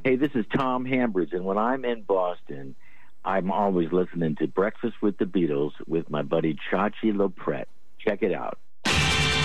Hey, this is Tom Hambridge, and when I'm in Boston, I'm always listening to Breakfast with the Beatles with my buddy Chachi Loprete. Check it out.